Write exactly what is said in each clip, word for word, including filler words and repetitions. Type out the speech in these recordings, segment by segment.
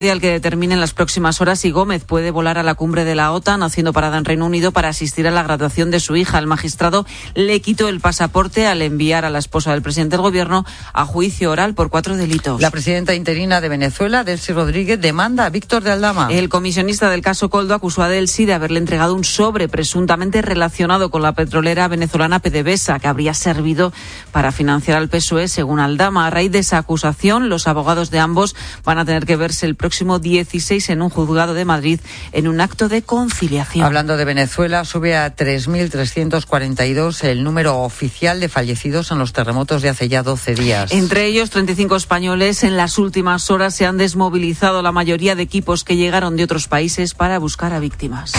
al que determine en las próximas horas si Gómez puede volar a la cumbre de la OTAN, haciendo parada en Reino Unido para asistir a la graduación de su hija. El magistrado le quitó el pasaporte al enviar a la esposa del presidente del gobierno a juicio oral por cuatro delitos. La presidenta interina de Venezuela, Delcy Rodríguez, demanda a Víctor de Aldama. El comisionista del caso Coldo acusó a Delcy de haberle entregado un sobre presuntamente relacionado con la petrolera venezolana PDVSA, que habría servido para financiar al P S O E, según Aldama. A raíz de esa acusación, los abogados de ambos van a tener que verse el próximo próximo dieciséis en un juzgado de Madrid en un acto de conciliación. Hablando de Venezuela, sube a tres mil trescientos cuarenta y dos el número oficial de fallecidos en los terremotos de hace ya doce días. Entre ellos, treinta y cinco españoles. En las últimas horas se han desmovilizado la mayoría de equipos que llegaron de otros países para buscar a víctimas.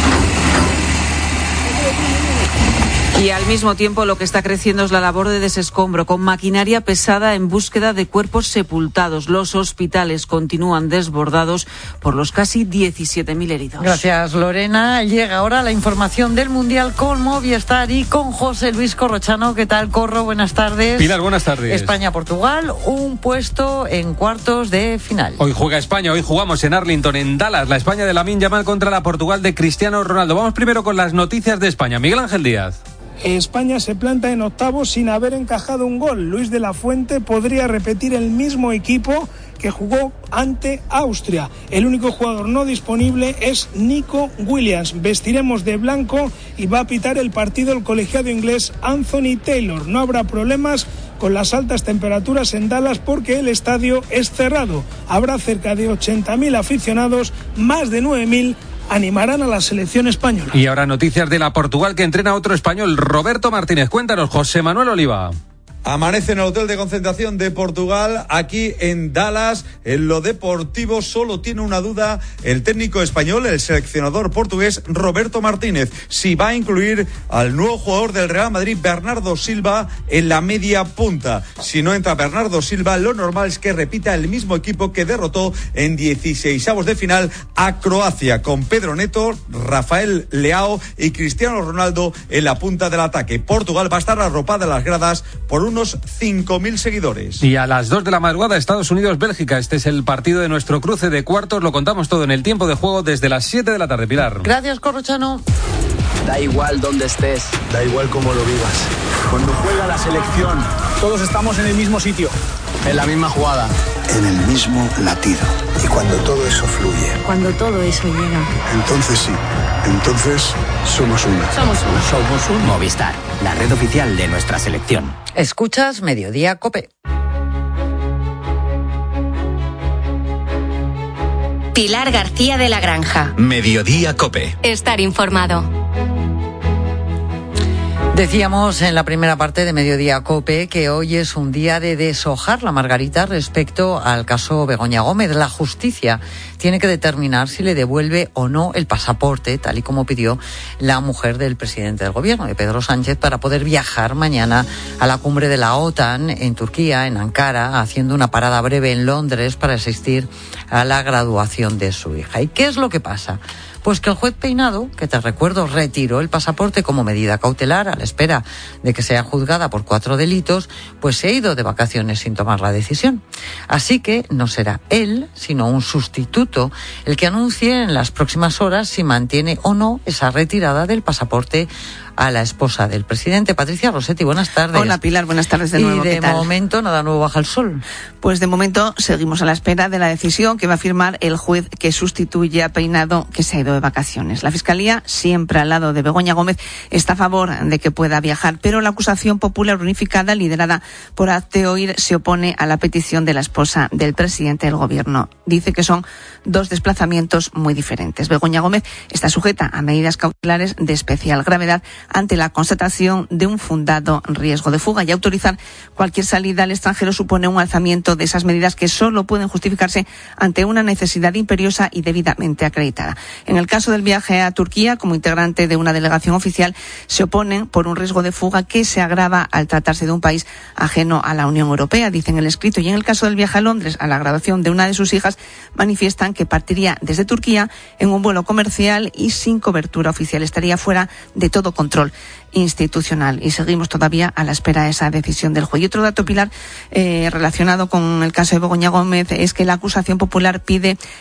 Y al mismo tiempo lo que está creciendo es la labor de desescombro, con maquinaria pesada en búsqueda de cuerpos sepultados. Los hospitales continúan desbordados por los casi diecisiete mil heridos. Gracias, Lorena. Llega ahora la información del Mundial con Movistar y con José Luis Corrochano. ¿Qué tal, Corro? Buenas tardes. Pilar, buenas tardes. España-Portugal, un puesto en cuartos de final. Hoy juega España, hoy jugamos en Arlington, en Dallas, la España de Lamine Yamal contra la Portugal de Cristiano Ronaldo. Vamos primero con las noticias de España. Miguel Ángel Díaz. España se planta en octavos sin haber encajado un gol. Luis de la Fuente podría repetir el mismo equipo que jugó ante Austria. El único jugador no disponible es Nico Williams. Vestiremos de blanco y va a pitar el partido el colegiado inglés Anthony Taylor. No habrá problemas con las altas temperaturas en Dallas porque el estadio es cerrado. Habrá cerca de ochenta mil aficionados, más de nueve mil animarán a la selección española. Y ahora noticias de la Portugal, que entrena a otro español, Roberto Martínez. Cuéntanos, José Manuel Oliva. Amanece en el hotel de concentración de Portugal, aquí en Dallas. En lo deportivo solo tiene una duda el técnico español, el seleccionador portugués Roberto Martínez, si va a incluir al nuevo jugador del Real Madrid, Bernardo Silva, en la media punta. Si no entra Bernardo Silva, lo normal es que repita el mismo equipo que derrotó en dieciseisavos de final a Croacia, con Pedro Neto, Rafael Leao y Cristiano Ronaldo en la punta del ataque. Portugal va a estar arropada en las gradas por un unos cinco mil seguidores. Y a las dos de la madrugada, Estados Unidos-Bélgica. Este es el partido de nuestro cruce de cuartos. Lo contamos todo en el tiempo de juego desde las siete de la tarde. Pilar. Gracias, Corrochano. Da igual dónde estés, da igual cómo lo vivas. Cuando juega la selección, todos estamos en el mismo sitio, en la misma jugada, en el mismo latido. Y cuando todo eso fluye, cuando todo eso llega, entonces sí, entonces somos uno. Somos uno. Somos uno. Movistar, la red oficial de nuestra selección. Escuchas Mediodía COPE. Pilar García de la Granja. Mediodía COPE. Estar informado. Decíamos en la primera parte de Mediodía COPE que hoy es un día de deshojar la margarita respecto al caso Begoña Gómez. La justicia tiene que determinar si le devuelve o no el pasaporte, tal y como pidió la mujer del presidente del gobierno, de Pedro Sánchez, para poder viajar mañana a la cumbre de la OTAN en Turquía, en Ankara, haciendo una parada breve en Londres para asistir a la graduación de su hija. ¿Y qué es lo que pasa? Pues que el juez Peinado, que te recuerdo, retiró el pasaporte como medida cautelar a la espera de que sea juzgada por cuatro delitos, pues se ha ido de vacaciones sin tomar la decisión. Así que no será él, sino un sustituto, el que anuncie en las próximas horas si mantiene o no esa retirada del pasaporte a la esposa del presidente. Patricia Rossetti, buenas tardes. Hola, Pilar, buenas tardes de nuevo. Y de ¿Qué tal? momento nada nuevo bajo el sol. Pues de momento seguimos a la espera de la decisión que va a firmar el juez que sustituye a Peinado, que se ha ido de vacaciones. La Fiscalía, siempre al lado de Begoña Gómez, está a favor de que pueda viajar, pero la acusación popular unificada, liderada por Hazte Oír, se opone a la petición de la esposa del presidente del gobierno. Dice que son dos desplazamientos muy diferentes. Begoña Gómez está sujeta a medidas cautelares de especial gravedad ante la constatación de un fundado riesgo de fuga, y autorizar cualquier salida al extranjero supone un alzamiento de esas medidas que solo pueden justificarse ante una necesidad imperiosa y debidamente acreditada. En el caso del viaje a Turquía, como integrante de una delegación oficial, se oponen por un riesgo de fuga que se agrava al tratarse de un país ajeno a la Unión Europea, dicen el escrito. Y en el caso del viaje a Londres a la graduación de una de sus hijas, manifiestan que partiría desde Turquía en un vuelo comercial y sin cobertura oficial. Estaría fuera de todo contacto control institucional. Y seguimos todavía a la espera de esa decisión del juez. Y otro dato, Pilar, eh, relacionado con el caso de Begoña Gómez, es que la acusación popular pide